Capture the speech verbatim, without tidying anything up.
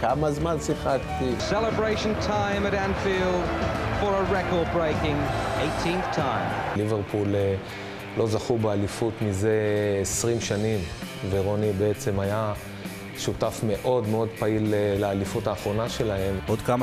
כמה זמן שיחקתי. Celebration time at Anfield for a record-breaking eighteenth time. ליברפול לא זכו באליפות מזה עשרים שנים, ורוני בעצם היה שותף מאוד מאוד פעיל לאליפות האחרונה שלהם. עוד כמה